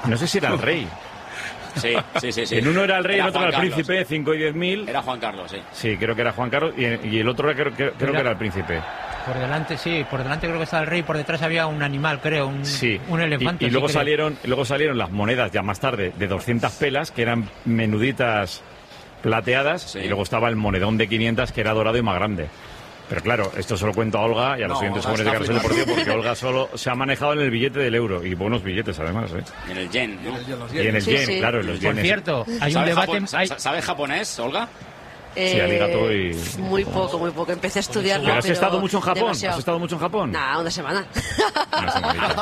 No sé si era el rey. Sí. En uno era el rey, en otro era el Juan Carlos. príncipe, 5 y 10.000. Era Juan Carlos, sí. Sí, creo que era Juan Carlos, y el otro creo que era el príncipe. Por delante creo que estaba el rey, por detrás había un animal, creo, un elefante. Y luego salieron las monedas ya más tarde de 200 pelas, que eran menuditas plateadas, Sí. y luego estaba el monedón de 500, que era dorado y más grande. Pero claro, esto se lo cuento a Olga y a los siguientes jóvenes de Carrusel Deportivo, porque Olga solo se ha manejado en el billete del euro, y buenos billetes además, ¿eh? En el yen, ¿no? Y en el yen, claro, en los yenes. Por cierto, hay un debate... ¿Sabes japonés, Olga? Sí, arigato y... Muy poco. Empecé a estudiarlo, ¿Pero has estado mucho en Japón? demasiado. ¿Has estado mucho en Japón? Nah, una semana. Una semanita.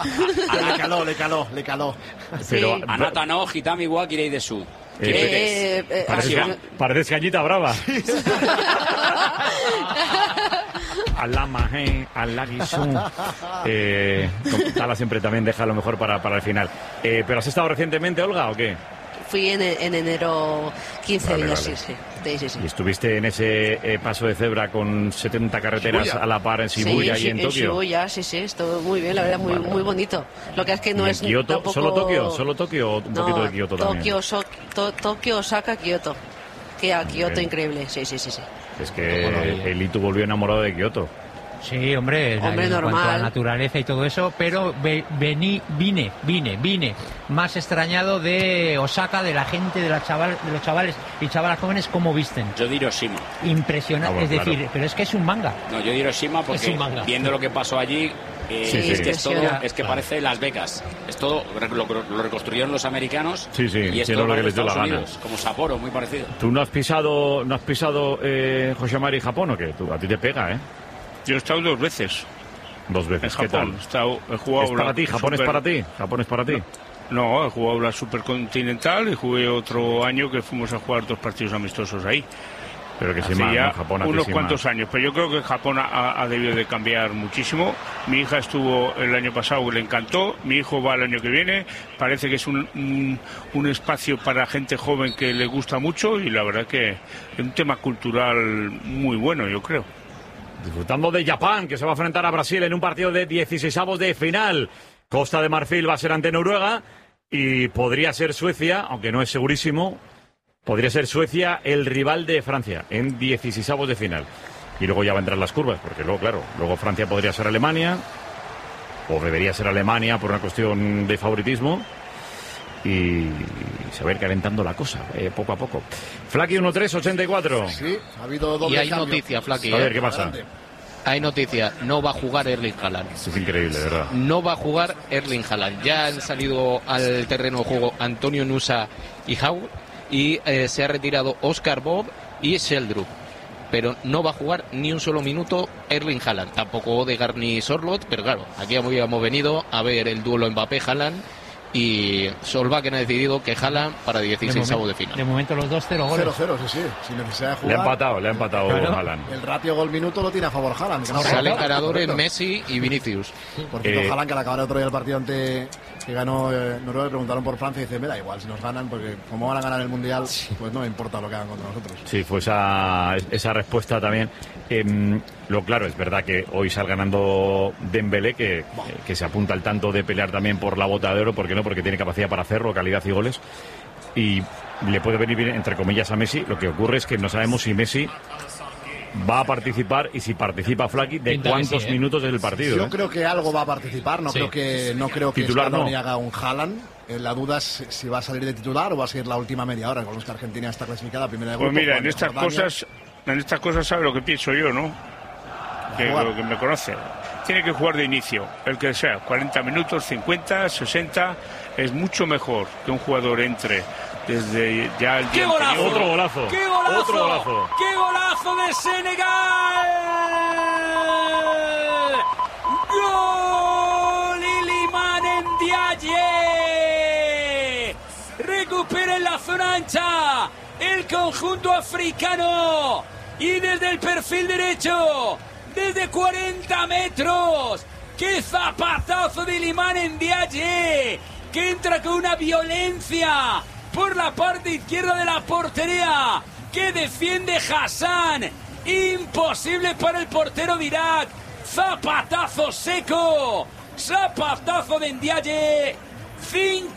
Le caló. Pero, Sí. Anata no, hitami wa kirei desu. Pareces cañita brava. Alamaje, Alagisun. Tala siempre también deja lo mejor para el final. ¿Pero has estado recientemente, Olga, o qué? Fui en enero 15 Vale, días, vale. sí. ¿Y estuviste en ese paso de cebra con 70 carreteras Shibuya. a la par en Shibuya y en Tokio? Shibuya, sí, estuvo muy bien, la verdad, muy bonito. Lo que es que no ¿Y es en Kioto? tampoco... ¿Solo Tokio o un poquito de Kioto también? Tokio, Osaka, Kioto. Kioto, bien. increíble, sí. Es que el Itu volvió enamorado de Kioto. Sí, hombre, en normal. cuanto a la naturaleza y todo eso, pero vine más extrañado de Osaka, de la gente, de los chavales y chavalas jóvenes, cómo visten. Yo de Hiroshima. Impresionante, Ah, bueno, es decir, claro. pero es que es un manga. No, yo de Hiroshima Es porque un manga. viendo lo que pasó allí, Sí. es que es todo, Impresiona. es que parece Las Vegas. Es todo, lo reconstruyeron los americanos. Sí, y es hicieron todo lo que les dio la Estados gana. Unidos, como Sapporo, muy parecido. ¿Tú no has pisado Yoshimari Japón o qué? A ti te pega, ¿eh? Yo he estado 2 veces 2 veces. en ¿Qué tal? Japón. He jugado ¿Es para ti? ¿Japón es para ti? ¿Japón es para ti? No, he jugado la Supercontinental y jugué otro año que fuimos a jugar 2 partidos amistosos ahí. Pero que sí Hace más, ya ¿no? Japón hace unos sí cuantos más. años, pero yo creo que Japón ha debido de cambiar muchísimo. Mi hija estuvo el año pasado, le encantó. Mi hijo va el año que viene. Parece que es un espacio para gente joven que le gusta mucho y la verdad que es un tema cultural muy bueno, yo creo. Disfrutando de Japón, que se va a enfrentar a Brasil en un partido de 16avos de final. Costa de Marfil va a ser ante Noruega y podría ser Suecia, aunque no es segurísimo. Podría ser Suecia el rival de Francia en 16avos de final. Y luego ya va a entrar las curvas, porque luego, claro, luego Francia podría ser Alemania, o debería ser Alemania por una cuestión de favoritismo. Y se va a ir calentando la cosa, poco a poco. Flaky 1-3-84. Sí, ha habido doble Y hay cambio. noticia, Flaky. A ver, ¿qué pasa? Adelante. Hay noticia. No va a jugar Erling Haaland. Esto es increíble, de verdad. No va a jugar Erling Haaland. Ya han salido al terreno de juego Antonio Nusa y Hau. Y se ha retirado Oscar Bob y Sheldrup. Pero no va a jugar ni un solo minuto Erling Haaland. Tampoco Odegaard ni Sorloth. Pero claro, aquí habíamos venido a ver el duelo Mbappé-Haaland. Y Solbakken ha decidido que Haaland para 16avos de final. De momento los 2-0 goles. 0-0, sí. Sin necesidad de Le ha jugar. empatado Claro. Haaland. El ratio gol-minuto lo tiene a favor Haaland. Que no Salen correcto. ganadores Messi y Vinicius. Por cierto, Haaland, que al acabar el otro día el partido que ganó Noruega, le preguntaron por Francia y dice, me da igual si nos ganan, porque como van a ganar el Mundial, pues no me importa lo que hagan contra nosotros. Sí, fue esa respuesta también. Claro, es verdad que hoy sale ganando Dembélé, que se apunta al tanto de pelear también por la bota de oro, ¿por qué no? Porque tiene capacidad para hacerlo, calidad y goles. Y le puede venir bien, entre comillas, a Messi. Lo que ocurre es que no sabemos si Messi va a participar y si participa Flaky, de Pinta que cuántos sí, ¿eh? minutos es el partido. Yo creo que algo va a participar, no creo que Titular Scaloni no. haga un Haaland. La duda es si va a salir de titular o va a seguir la última media hora, con los que Argentina está clasificada primera de Pues grupo. mira, Jordania. en estas cosas sabe lo que pienso yo, ¿no? Que jugar. lo que me conoce. Tiene que jugar de inicio, el que sea, 40 minutos, 50, 60, es mucho mejor que un jugador entre desde ya el ¡Qué día golazo! anterior. Otro golazo. ¡Qué golazo! Otro golazo. ¡Qué golazo de Senegal! ¡Gol! Iliman Ndiaye. Recupera en la zona ancha el conjunto africano y desde el perfil derecho, desde 40 metros, ¡qué zapatazo de Iliman Ndiaye! Que entra con una violencia por la parte izquierda de la portería, que defiende Hassan, imposible para el portero de Irak, zapatazo seco, zapatazo de Ndiaye, 5